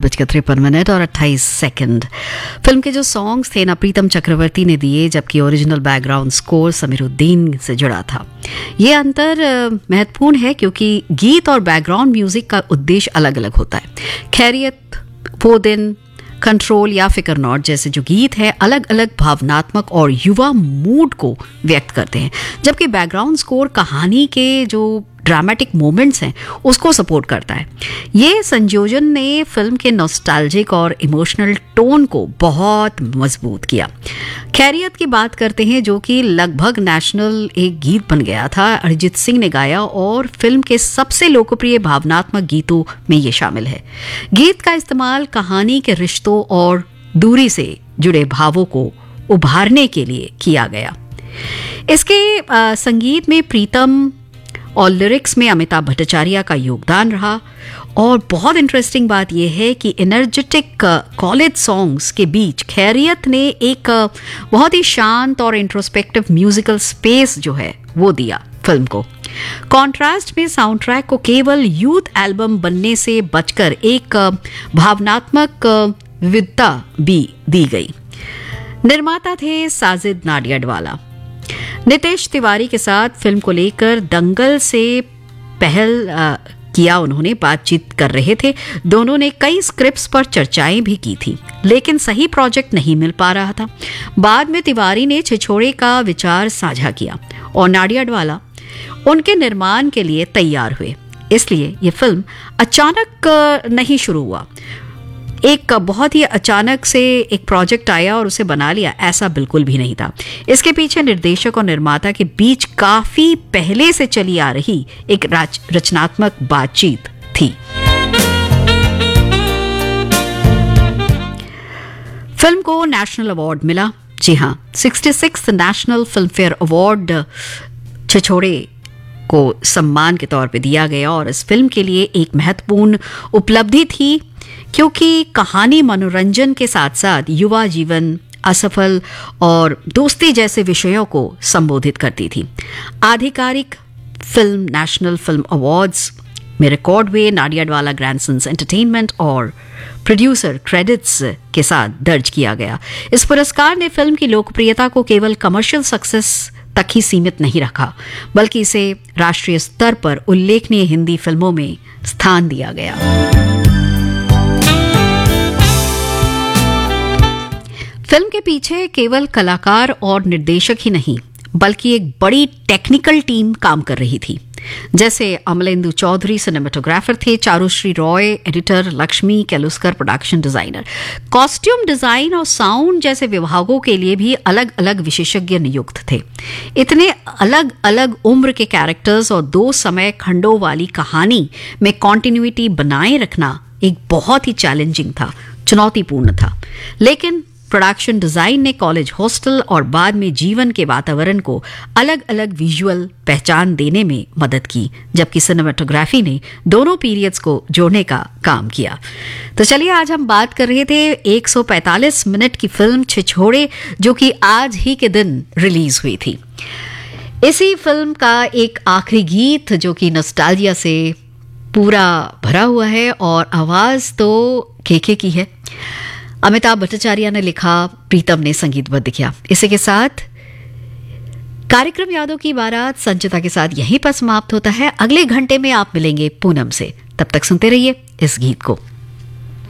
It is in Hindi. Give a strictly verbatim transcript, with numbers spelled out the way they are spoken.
बजकर तिरपन मिनट और अट्ठाईस सेकंड। फिल्म के जो सॉन्ग्स थे ना प्रीतम चक्रवर्ती ने दिए, जबकि ओरिजिनल बैकग्राउंड स्कोर समीरुद्दीन से जुड़ा था। ये अंतर महत्वपूर्ण है क्योंकि गीत और बैकग्राउंड म्यूजिक का उद्देश्य अलग अलग होता है। खैरियत, वो दिन, कंट्रोल या फिकर नॉट जैसे जो गीत हैं अलग अलग भावनात्मक और युवा मूड को व्यक्त करते हैं, जबकि बैकग्राउंड स्कोर कहानी के जो ड्रामेटिक मोमेंट्स हैं उसको सपोर्ट करता है। ये संयोजन ने फिल्म के नॉस्टैल्जिक और इमोशनल टोन को बहुत मजबूत किया। खैरियत की बात करते हैं, जो कि लगभग नेशनल एक गीत बन गया था, अरिजीत सिंह ने गाया और फिल्म के सबसे लोकप्रिय भावनात्मक गीतों में ये शामिल है। गीत का इस्तेमाल कहानी के रिश्तों और दूरी से जुड़े भावों को उभारने के लिए किया गया। इसके आ, संगीत में प्रीतम और लिरिक्स में अमिताभ भट्टाचार्य का योगदान रहा। और बहुत इंटरेस्टिंग बात यह है कि एनर्जेटिक कॉलेज सॉन्ग्स के बीच खैरियत ने एक बहुत ही शांत और इंट्रोस्पेक्टिव म्यूजिकल स्पेस जो है वो दिया फिल्म को। कॉन्ट्रास्ट में साउंड ट्रैक को केवल यूथ एल्बम बनने से बचकर एक भावनात्मक विविधता भी दी गई। निर्माता थे साजिद नाडियाडवाला। नितेश तिवारी के साथ फिल्म को लेकर दंगल से पहल आ, किया उन्होंने बातचीत कर रहे थे। दोनों ने कई स्क्रिप्ट्स पर चर्चाएं भी की थी, लेकिन सही प्रोजेक्ट नहीं मिल पा रहा था। बाद में तिवारी ने छिछोरे का विचार साझा किया और नाडियाडवाला उनके निर्माण के लिए तैयार हुए। इसलिए ये फिल्म अचानक नहीं शुरू हुआ, एक बहुत ही अचानक से एक प्रोजेक्ट आया और उसे बना लिया, ऐसा बिल्कुल भी नहीं था। इसके पीछे निर्देशक और निर्माता के बीच काफी पहले से चली आ रही एक रचनात्मक बातचीत थी। फिल्म को नेशनल अवार्ड मिला। जी हां, छियासठवां नेशनल फिल्म फेयर अवार्ड छिछोरे को सम्मान के तौर पे दिया गया और इस फिल्म के लिए एक महत्वपूर्ण उपलब्धि थी, क्योंकि कहानी मनोरंजन के साथ साथ युवा जीवन, असफल और दोस्ती जैसे विषयों को संबोधित करती थी। आधिकारिक फिल्म नेशनल फिल्म अवार्ड्स में रिकॉर्ड हुए नाडियाडवाला ग्रैंडसन्स एंटरटेनमेंट और प्रोड्यूसर क्रेडिट्स के साथ दर्ज किया गया। इस पुरस्कार ने फिल्म की लोकप्रियता को केवल कमर्शियल सक्सेस तक ही सीमित नहीं रखा, बल्कि इसे राष्ट्रीय स्तर पर उल्लेखनीय हिंदी फिल्मों में स्थान दिया गया। फिल्म के पीछे केवल कलाकार और निर्देशक ही नहीं, बल्कि एक बड़ी टेक्निकल टीम काम कर रही थी। जैसे अमलेंदु चौधरी सिनेमेटोग्राफर थे, चारुश्री Roy editor, Lakshmi Keluskar production designer. Costume design और साउंड जैसे विभागों के लिए भी अलग अलग विशेषज्ञ नियुक्त थे। इतने अलग अलग उम्र के कैरेक्टर्स और दो समय खंडों वाली कहानी में कॉन्टिन्यूटी बनाए रखना एक बहुत ही चैलेंजिंग था, चुनौतीपूर्ण था। लेकिन प्रोडक्शन डिजाइन ने कॉलेज हॉस्टल और बाद में जीवन के वातावरण को अलग अलग विजुअल पहचान देने में मदद की, जबकि सिनेमेटोग्राफी ने दोनों पीरियड्स को जोड़ने का काम किया। तो चलिए, आज हम बात कर रहे थे एक सौ पैंतालीस मिनट की फिल्म छिछोरे, जो कि आज ही के दिन रिलीज हुई थी। इसी फिल्म का एक आखिरी गीत जो कि नॉस्टैल्जिया से पूरा भरा हुआ है और आवाज तो केके की है। अमिताभ भट्टाचार्य ने लिखा, प्रीतम ने संगीतबद्ध किया। इसी के साथ कार्यक्रम यादों की बारात संचिता के साथ यहीं पर समाप्त होता है। अगले घंटे में आप मिलेंगे पूनम से। तब तक सुनते रहिए इस गीत को।